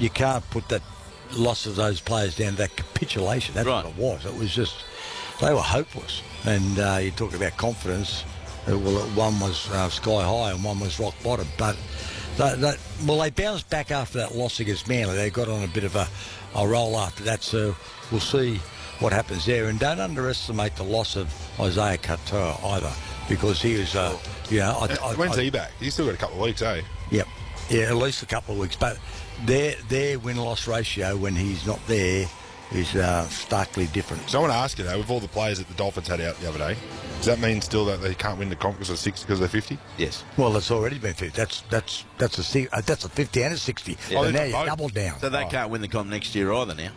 you can't put that loss of those players down to that capitulation. That's Right. what it was. It was just, they were hopeless. And you talk about confidence. Well, one was sky high and one was rock bottom. But they bounced back after that loss against Manly. They got on a bit of a roll after that. So we'll see what happens there. And don't underestimate the loss of Isaiah Couture either, because he was, When's he back? He's still got a couple of weeks, eh? Yep. Yeah, at least a couple of weeks. But their win-loss ratio when he's not there is starkly different. So I want to ask you, though, with all the players that the Dolphins had out the other day, does that mean still that they can't win the comp because they're 50? Yes. Well, it's already been 50. That's a 50 and a 60. Yeah. But now you double down. So they can't win the comp next year either now.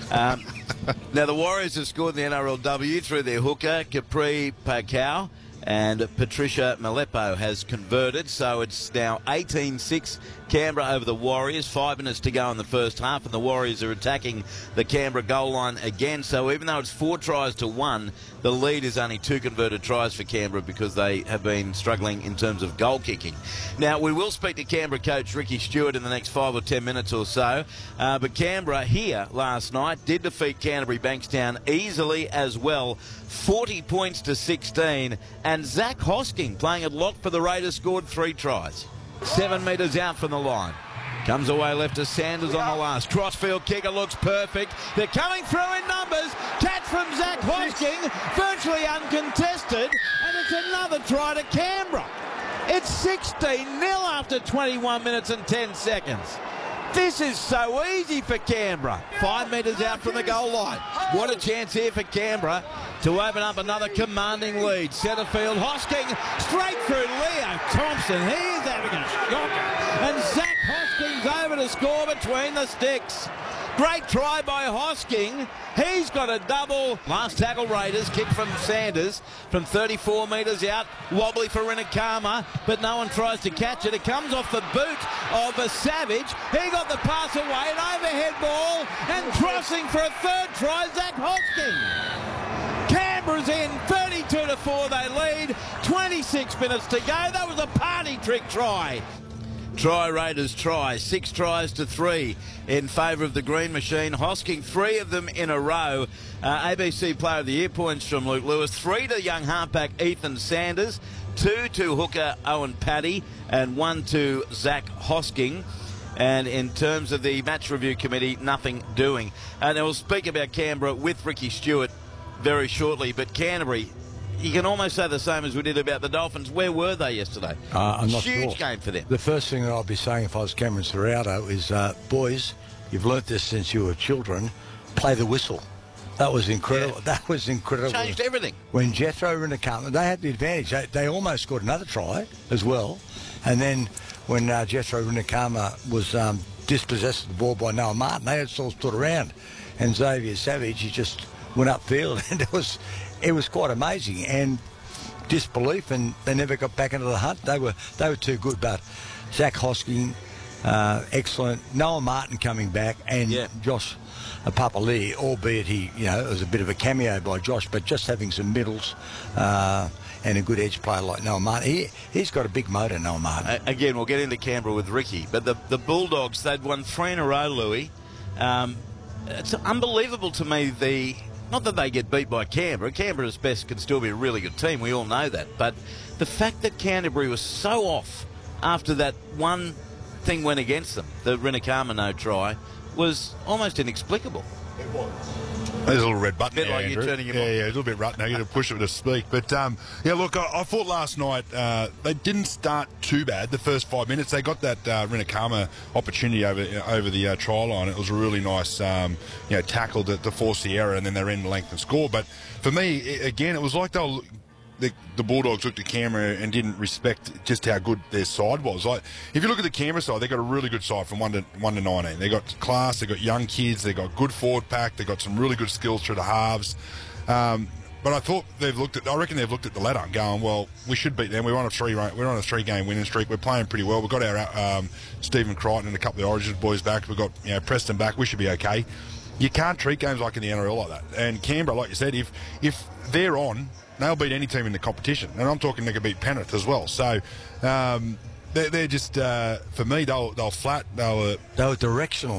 Now, the Warriors have scored the NRLW through their hooker, Capri Pacau, and Patricia Malepo has converted. So it's now 18-6 Canberra over the Warriors. 5 minutes to go in the first half, and the Warriors are attacking the Canberra goal line again. So even though it's 4 tries to 1, the lead is only 2 converted tries for Canberra because they have been struggling in terms of goal kicking. Now, we will speak to Canberra coach Ricky Stewart in the next 5 or 10 minutes or so. But Canberra here last night did defeat Canterbury Bankstown easily as well. 40 points to 16. And Zach Hosking, playing at lock for the Raiders, scored 3 tries. 7 metres out from the line. Comes away left to Sanders on the last. Crossfield kicker looks perfect. They're coming through in numbers. Catch from Zach Hosking, virtually uncontested. And it's another try to Canberra. It's 16-0 after 21 minutes and 10 seconds. This is so easy for Canberra. 5 metres out from the goal line. What a chance here for Canberra to open up another commanding lead. Centrefield, Hosking, straight through Leo Thompson. He is having a shocker. And Zach Hosking's over to score between the sticks. Great try by Hosking. He's got a double. Last tackle Raiders, kick from Sanders from 34 metres out. Wobbly for Rinakama, but no one tries to catch it. It comes off the boot of a Savage. He got the pass away, an overhead ball, and crossing for a third try, Zach Hosking. Canberra's in, 32-4 they lead, 26 minutes to go. That was a party trick try. Try Raiders try, 6 tries to 3 in favour of the Green Machine. Hosking 3 of them in a row. ABC Player of the Year points from Luke Lewis. 3 to young halfback Ethan Sanders, 2 to hooker Owen Paddy, and 1 to Zach Hosking. And in terms of the match review committee, nothing doing. And we'll speak about Canberra with Ricky Stewart very shortly. But Canterbury, you can almost say the same as we did about the Dolphins. Where were they yesterday? I'm not Huge sure. game for them. The first thing that I'll be saying if I was Cameron Serrato is, boys, you've learnt this since you were children, play the whistle. That was incredible. Yeah. That was incredible. Changed everything. When Jethro Rinakama, they had the advantage. They almost scored another try as well. And then when Jethro Rinakama was dispossessed of the ball by Noah Martin, they had all stood around. And Xavier Savage, he just went upfield. And it was quite amazing. And disbelief, and they never got back into the hunt. They were too good. But Zach Hosking, excellent. Noah Martin coming back, and Josh Papali, albeit it was a bit of a cameo by Josh, but just having some middles and a good edge player like Noah Martin. He's got a big motor, Noah Martin. Again, we'll get into Canberra with Ricky, but the Bulldogs, they'd won 3 in a row, Louis. It's unbelievable to me, not that they get beat by Canberra. Canberra's best can still be a really good team. We all know that. But the fact that Canterbury was so off after that one thing went against them, the Rinakama no try, was almost inexplicable. It was. There's a little red button there, like Andrew. you turning him on. Yeah, a little bit rough. Now you got to push it to speak. But, look, I thought last night they didn't start too bad. The first 5 minutes, they got that Rinakama opportunity over the try line. It was a really nice tackle to force the error, and then they ran the length and score. But for me, again, it was like the Bulldogs looked at Canberra and didn't respect just how good their side was. Like, if you look at the Canberra side, they've got a really good side from 1 to 19. They got class, they got young kids, they got good forward pack, they got some really good skills through the halves. But I thought I reckon they've looked at the ladder and going, well, we should beat them. We're on a 3-game winning streak. We're playing pretty well. We've got our Stephen Crichton and a couple of the Origins boys back. We've got Preston back. We should be okay. You can't treat games like in the NRL like that. And Canberra, like you said, if they're on, they'll beat any team in the competition. And I'm talking they could beat Penrith as well. So they're just, for me, they'll flat. They were directional.